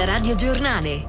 Il radiogiornale.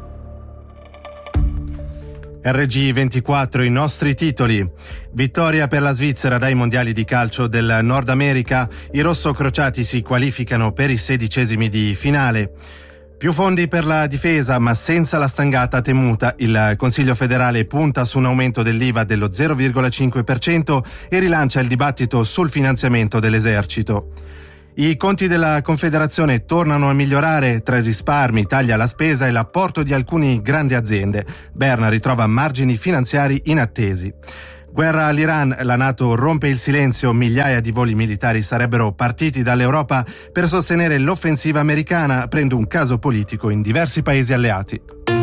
RG24, i nostri titoli. Vittoria per la Svizzera dai mondiali di calcio del Nord America. I rossocrociati si qualificano per i 16esimi di finale. Più fondi per la difesa, ma senza la stangata temuta. Il Consiglio federale punta su un aumento dell'IVA dello 0,5% e rilancia il dibattito sul finanziamento dell'esercito. I conti della Confederazione tornano a migliorare, tra i risparmi, taglia alla spesa e l'apporto di alcune grandi aziende. Berna ritrova margini finanziari inattesi. Guerra all'Iran, la NATO rompe il silenzio, migliaia di voli militari sarebbero partiti dall'Europa per sostenere l'offensiva americana, prende un caso politico in diversi paesi alleati.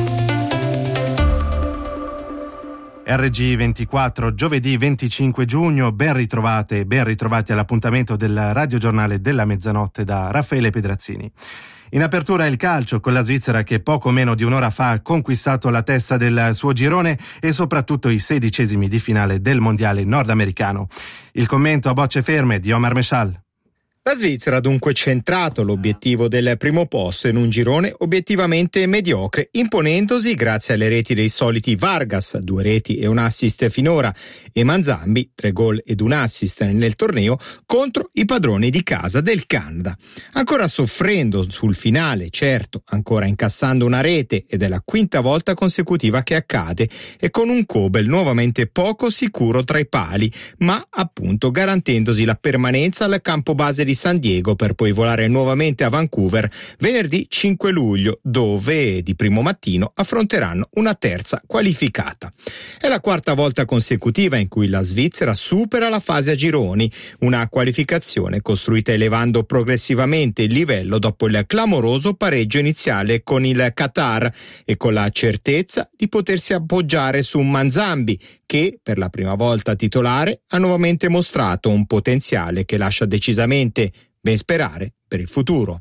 RG24, giovedì 25 giugno, ben ritrovati all'appuntamento del radiogiornale della mezzanotte da Raffaele Pedrazzini. In apertura il calcio, con la Svizzera che poco meno di un'ora fa ha conquistato la testa del suo girone e soprattutto i 16esimi di finale del mondiale nordamericano. Il commento a bocce ferme di Omar Meshal. La Svizzera ha dunque centrato l'obiettivo del primo posto in un girone obiettivamente mediocre, imponendosi grazie alle reti dei soliti Vargas, 2 reti e un assist finora, e Manzambi, 3 gol ed un assist nel torneo, contro i padroni di casa del Canada. Ancora soffrendo sul finale, certo, ancora incassando una rete ed è la quinta volta consecutiva che accade, e con un Kobel nuovamente poco sicuro tra i pali, ma appunto garantendosi la permanenza al campo base di San Diego per poi volare nuovamente a Vancouver venerdì 5 luglio, dove di primo mattino affronteranno una terza qualificata. È la quarta volta consecutiva in cui la Svizzera supera la fase a gironi, una qualificazione costruita elevando progressivamente il livello dopo il clamoroso pareggio iniziale con il Qatar e con la certezza di potersi appoggiare su Manzambi, che per la prima volta titolare ha nuovamente mostrato un potenziale che lascia decisamente ben sperare per il futuro.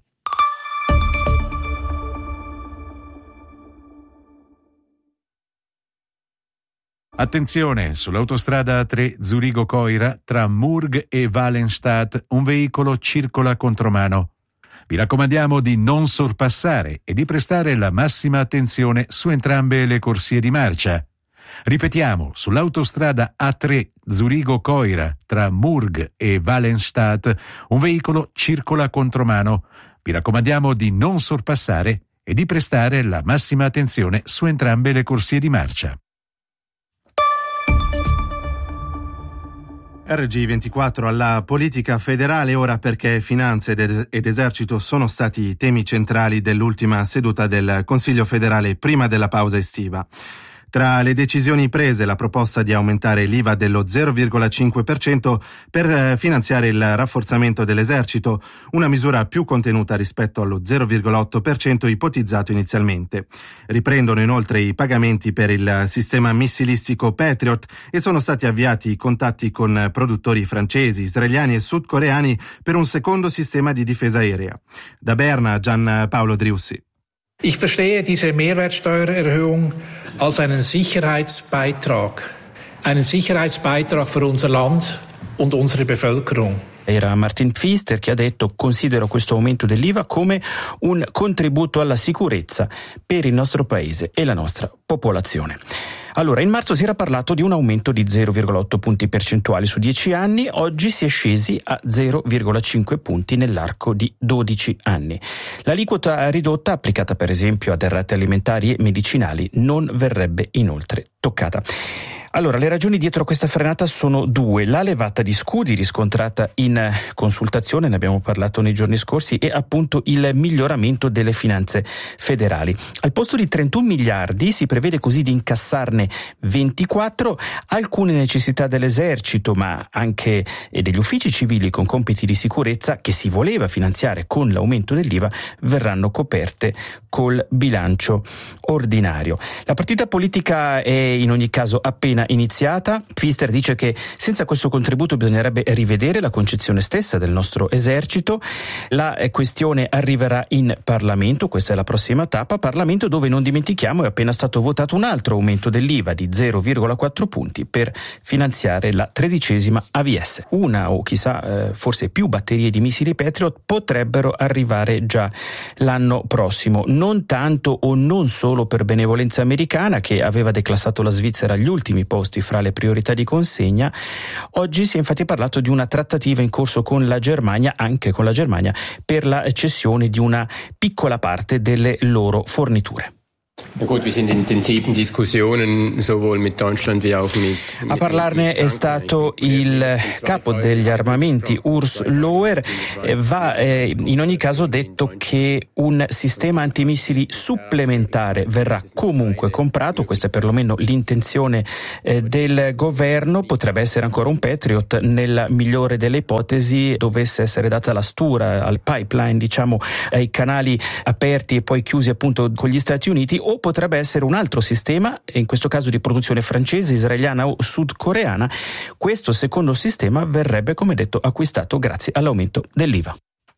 Attenzione, sull'autostrada A3 Zurigo-Coira tra Murg e Wallenstadt un veicolo circola contromano. Vi raccomandiamo di non sorpassare e di prestare la massima attenzione su entrambe le corsie di marcia. Ripetiamo, sull'autostrada A3 Zurigo-Coira tra Murg e Wallenstadt un veicolo circola contromano. Vi raccomandiamo di non sorpassare e di prestare la massima attenzione su entrambe le corsie di marcia. RG24 alla politica federale ora, perché finanze ed esercito sono stati i temi centrali dell'ultima seduta del Consiglio federale prima della pausa estiva. Tra le decisioni prese, la proposta di aumentare l'IVA dello 0,5% per finanziare il rafforzamento dell'esercito, una misura più contenuta rispetto allo 0,8% ipotizzato inizialmente. Riprendono inoltre i pagamenti per il sistema missilistico Patriot e sono stati avviati i contatti con produttori francesi, israeliani e sudcoreani per un secondo sistema di difesa aerea. Da Berna, Gian Paolo Driussi. Ich verstehe diese Mehrwertsteuererhöhung als einen Sicherheitsbeitrag für unser Land und unsere Bevölkerung. Era Martin Pfister che ha detto: considero questo aumento dell'IVA come un contributo alla sicurezza per il nostro paese e la nostra popolazione. Allora, in marzo si era parlato di un aumento di 0,8 punti percentuali su 10 anni, oggi si è scesi a 0,5 punti nell'arco di 12 anni. L'aliquota ridotta, applicata per esempio a derrate alimentari e medicinali, non verrebbe inoltre toccata. Allora, le ragioni dietro questa frenata sono 2. La levata di scudi riscontrata in consultazione, ne abbiamo parlato nei giorni scorsi, e appunto il miglioramento delle finanze federali. Al posto di 31 miliardi si prevede così di incassarne 24, alcune necessità dell'esercito ma anche degli uffici civili con compiti di sicurezza che si voleva finanziare con l'aumento dell'IVA verranno coperte col bilancio ordinario. La partita politica è in ogni caso appena appena iniziata. Pfister dice che senza questo contributo bisognerebbe rivedere la concezione stessa del nostro esercito. La questione arriverà in Parlamento, questa è la prossima tappa, Parlamento dove, non dimentichiamo, è appena stato votato un altro aumento dell'IVA di 0,4 punti per finanziare la 13ª AVS. Una o chissà forse più batterie di missili Patriot potrebbero arrivare già l'anno prossimo, non tanto o non solo per benevolenza americana, che aveva declassato la Svizzera agli ultimi posti fra le priorità di consegna. Oggi si è infatti parlato di una trattativa in corso con la Germania, anche con la Germania, per la cessione di una piccola parte delle loro forniture. Na gut, wir sind in intensiven Diskussionen sowohl mit Deutschland wie auch mit A parlarne è stato il capo degli armamenti Urs Loher. Va in ogni caso detto che un sistema antimissili supplementare verrà comunque comprato, questa è perlomeno l'intenzione del governo. Potrebbe essere ancora un Patriot, nella migliore delle ipotesi dovesse essere data la stura al pipeline, diciamo ai canali aperti e poi chiusi appunto con gli Stati Uniti, o potrebbe essere un altro sistema, in questo caso di produzione francese, israeliana o sudcoreana. Questo secondo sistema verrebbe, come detto, acquistato grazie all'aumento dell'IVA.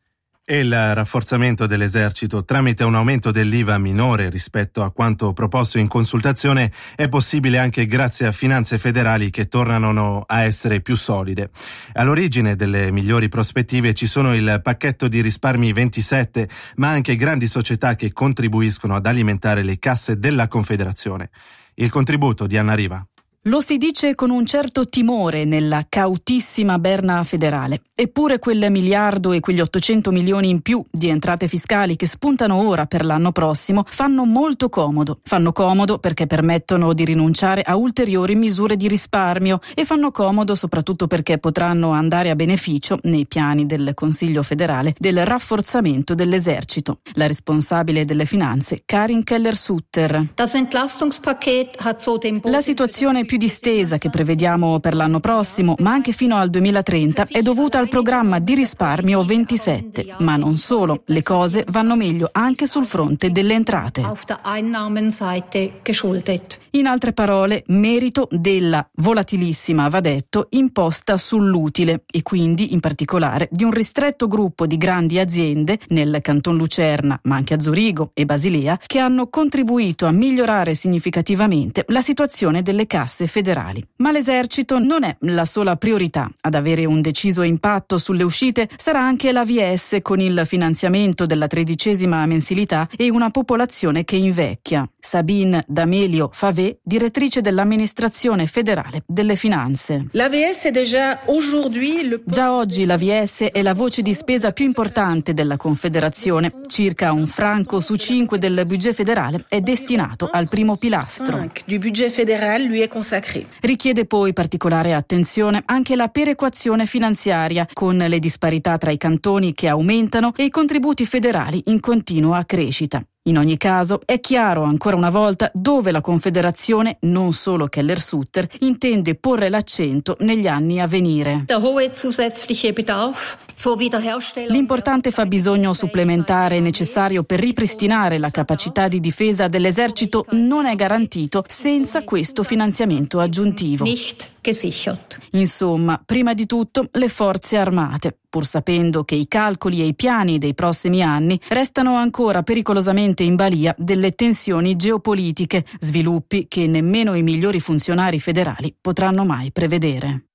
E il rafforzamento dell'esercito tramite un aumento dell'IVA minore rispetto a quanto proposto in consultazione è possibile anche grazie a finanze federali che tornano a essere più solide. All'origine delle migliori prospettive ci sono il pacchetto di risparmi 27, ma anche grandi società che contribuiscono ad alimentare le casse della Confederazione. Il contributo di Anna Riva. Lo si dice con un certo timore nella cautissima Berna federale. Eppure quel miliardo e quegli 800 milioni in più di entrate fiscali che spuntano ora per l'anno prossimo fanno molto comodo. Fanno comodo perché permettono di rinunciare a ulteriori misure di risparmio e fanno comodo soprattutto perché potranno andare a beneficio, nei piani del Consiglio federale, del rafforzamento dell'esercito. La responsabile delle finanze, Karin Keller-Sutter. La situazione più distesa che prevediamo per l'anno prossimo, ma anche fino al 2030, è dovuta al programma di risparmio 27. Ma non solo, le cose vanno meglio anche sul fronte delle entrate. In altre parole, merito della volatilissima, va detto, imposta sull'utile e quindi in particolare di un ristretto gruppo di grandi aziende nel Canton Lucerna, ma anche a Zurigo e Basilea, che hanno contribuito a migliorare significativamente la situazione delle casse federali. Ma l'esercito non è la sola priorità. Ad avere un deciso impatto sulle uscite sarà anche l'AVS, con il finanziamento della 13ª mensilità e una popolazione che invecchia. Sabine D'Amelio Favé, direttrice dell'amministrazione federale delle finanze. Già oggi l'AVS è la voce di spesa più importante della Confederazione. Circa un franco su 5 del budget federale è destinato al primo pilastro. Richiede poi particolare attenzione anche la perequazione finanziaria, con le disparità tra i cantoni che aumentano e i contributi federali in continua crescita. In ogni caso, è chiaro ancora una volta dove la Confederazione, non solo Keller-Sutter, intende porre l'accento negli anni a venire. L'importante fabbisogno supplementare necessario per ripristinare la capacità di difesa dell'esercito non è garantito senza questo finanziamento aggiuntivo. Insomma, prima di tutto le forze armate, pur sapendo che i calcoli e i piani dei prossimi anni restano ancora pericolosamente in balia delle tensioni geopolitiche, sviluppi che nemmeno i migliori funzionari federali potranno mai prevedere.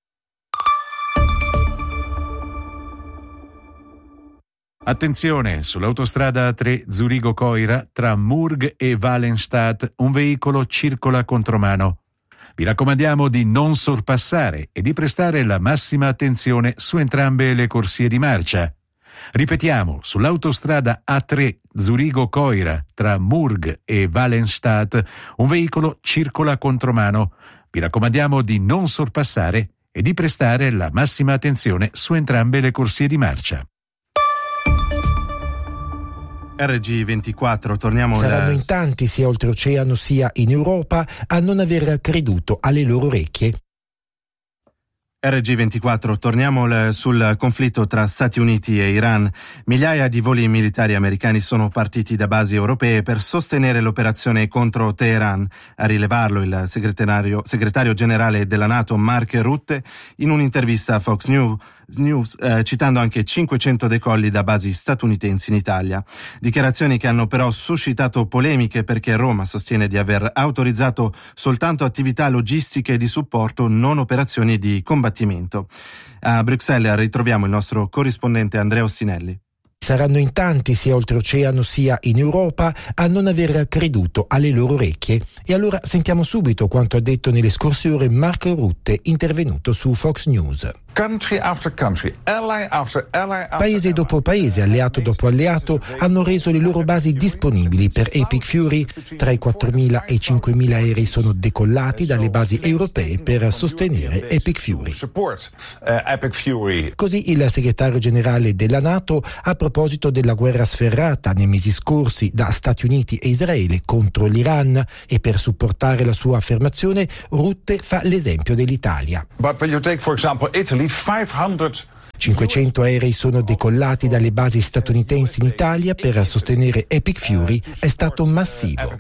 Attenzione, sull'autostrada A3 Zurigo-Coira tra Murg e Walenstadt un veicolo circola contromano. Vi raccomandiamo di non sorpassare e di prestare la massima attenzione su entrambe le corsie di marcia. Ripetiamo, sull'autostrada A3 Zurigo-Coira tra Murg e Walenstadt un veicolo circola contromano. Vi raccomandiamo di non sorpassare e di prestare la massima attenzione su entrambe le corsie di marcia. RG24, torniamo. Saranno in tanti, sia oltreoceano sia in Europa, a non aver creduto alle loro orecchie. RG24, torniamo sul conflitto tra Stati Uniti e Iran. Migliaia di voli militari americani sono partiti da basi europee per sostenere l'operazione contro Teheran. A rilevarlo il segretario generale della NATO Mark Rutte in un'intervista a Fox News, citando anche 500 decolli da basi statunitensi in Italia. Dichiarazioni che hanno però suscitato polemiche perché Roma sostiene di aver autorizzato soltanto attività logistiche e di supporto, non operazioni di combattimento. A Bruxelles ritroviamo il nostro corrispondente Andrea Ostinelli. Saranno in tanti, sia oltreoceano sia in Europa, a non aver creduto alle loro orecchie. E allora sentiamo subito quanto ha detto nelle scorse ore Mark Rutte, intervenuto su Fox News. Country after country, ally after ally after paese dopo paese, alleato dopo alleato, hanno reso le loro basi disponibili per Epic Fury. Tra i 4.000 e i 5.000 aerei sono decollati dalle basi europee per sostenere Epic Fury. Così il segretario generale della NATO, a proposito della guerra sferrata nei mesi scorsi da Stati Uniti e Israele contro l'Iran, e per supportare la sua affermazione Rutte fa l'esempio dell'Italia. But when you take, for example, Italy, 500 aerei sono decollati dalle basi statunitensi in Italia per sostenere Epic Fury, è stato massivo.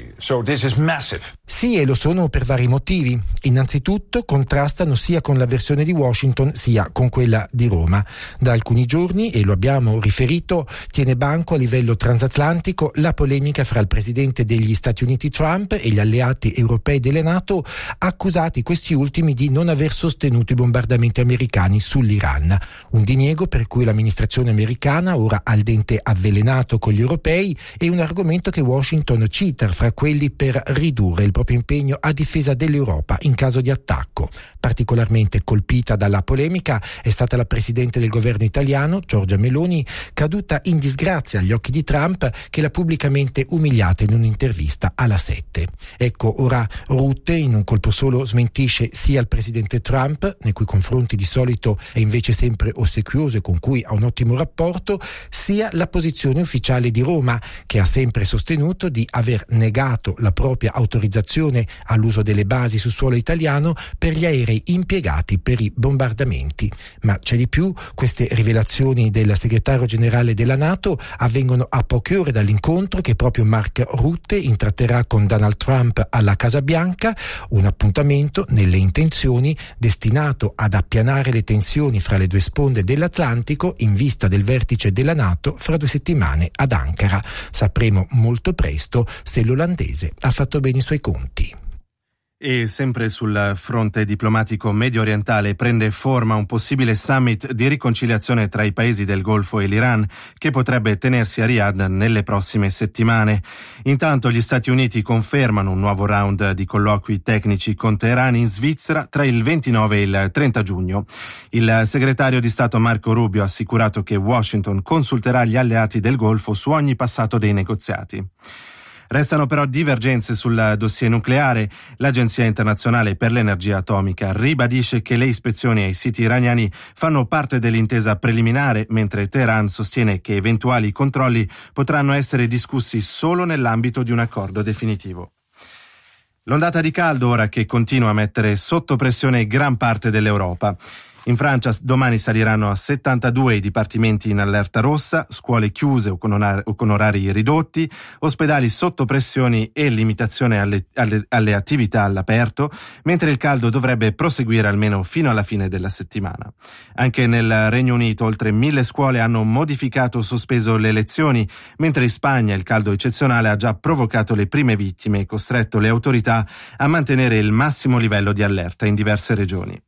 Sì, e lo sono per vari motivi. Innanzitutto contrastano sia con la versione di Washington sia con quella di Roma. Da alcuni giorni, e lo abbiamo riferito, tiene banco a livello transatlantico la polemica fra il presidente degli Stati Uniti Trump e gli alleati europei delle NATO, accusati questi ultimi di non aver sostenuto i bombardamenti americani sull'Iran. Un diniego per cui l'amministrazione americana, ora al dente avvelenato con gli europei, è un argomento che Washington cita fra quelli per ridurre il proprio impegno a difesa dell'Europa in caso di attacco. Particolarmente colpita dalla polemica è stata la presidente del governo italiano, Giorgia Meloni, caduta in disgrazia agli occhi di Trump, che l'ha pubblicamente umiliata in un'intervista alla 7. Ecco, ora Rutte in un colpo solo smentisce sia il presidente Trump, nei cui confronti di solito è invece sempre ossequioso e con cui ha un ottimo rapporto, sia la posizione ufficiale di Roma, che ha sempre sostenuto di aver negato la propria autorizzazione all'uso delle basi su suolo italiano per gli aerei impiegati per i bombardamenti. Ma c'è di più: queste rivelazioni del segretario generale della NATO avvengono a poche ore dall'incontro che proprio Mark Rutte intratterrà con Donald Trump alla Casa Bianca, un appuntamento nelle intenzioni destinato ad appianare le tensioni fra le due sponde dell'Atlantico in vista del vertice della NATO fra 2 settimane ad Ankara. Sapremo molto presto se l'olandese ha fatto bene i suoi conti. E sempre sul fronte diplomatico medio orientale prende forma un possibile summit di riconciliazione tra i paesi del Golfo e l'Iran, che potrebbe tenersi a Riyadh nelle prossime settimane. Intanto gli Stati Uniti confermano un nuovo round di colloqui tecnici con Teheran in Svizzera tra il 29 e il 30 giugno. Il segretario di Stato Marco Rubio ha assicurato che Washington consulterà gli alleati del Golfo su ogni passato dei negoziati. Restano però divergenze sul dossier nucleare. L'Agenzia internazionale per l'energia atomica ribadisce che le ispezioni ai siti iraniani fanno parte dell'intesa preliminare, mentre Teheran sostiene che eventuali controlli potranno essere discussi solo nell'ambito di un accordo definitivo. L'ondata di caldo ora che continua a mettere sotto pressione gran parte dell'Europa. In Francia domani saliranno a 72 i dipartimenti in allerta rossa, scuole chiuse o con orari ridotti, ospedali sotto pressioni e limitazione alle attività all'aperto, mentre il caldo dovrebbe proseguire almeno fino alla fine della settimana. Anche nel Regno Unito oltre 1.000 scuole hanno modificato o sospeso le lezioni, mentre in Spagna il caldo eccezionale ha già provocato le prime vittime e costretto le autorità a mantenere il massimo livello di allerta in diverse regioni.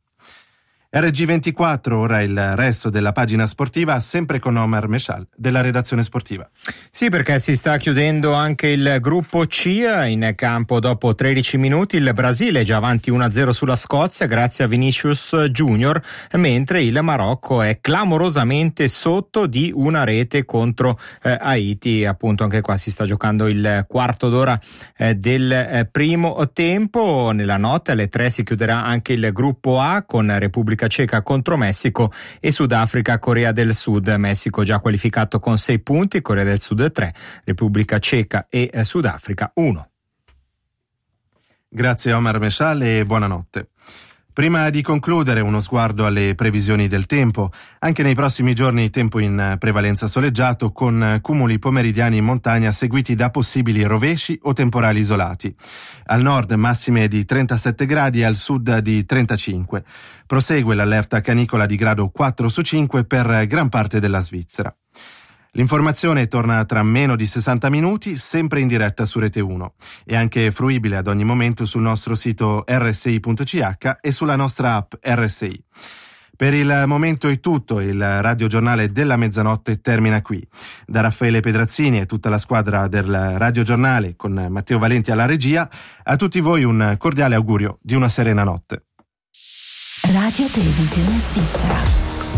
RG24, ora il resto della pagina sportiva, sempre con Omar Meshal della redazione sportiva. Sì, perché si sta chiudendo anche il gruppo C. In campo dopo 13 minuti il Brasile è già avanti 1-0 sulla Scozia grazie a Vinicius Junior, mentre il Marocco è clamorosamente sotto di una rete contro Haiti. Appunto anche qua si sta giocando il quarto d'ora del primo tempo. Nella notte alle 3 si chiuderà anche il gruppo A con Repubblica Ceca contro Messico e Sudafrica Corea del Sud. Messico già qualificato con 6 punti, Corea del Sud 3, Repubblica Ceca e Sudafrica 1. Grazie Omar Meshal e buonanotte. Prima di concludere, uno sguardo alle previsioni del tempo. Anche nei prossimi giorni tempo in prevalenza soleggiato, con cumuli pomeridiani in montagna seguiti da possibili rovesci o temporali isolati. Al nord massime di 37 gradi e al sud di 35. Prosegue l'allerta canicola di grado 4 su 5 per gran parte della Svizzera. L'informazione torna tra meno di 60 minuti, sempre in diretta su Rete 1 e anche fruibile ad ogni momento sul nostro sito rsi.ch e sulla nostra app RSI. Per il momento è tutto, il radiogiornale della mezzanotte termina qui. Da Raffaele Pedrazzini e tutta la squadra del radiogiornale, con Matteo Valenti alla regia, a tutti voi un cordiale augurio di una serena notte. Radio Televisione Svizzera.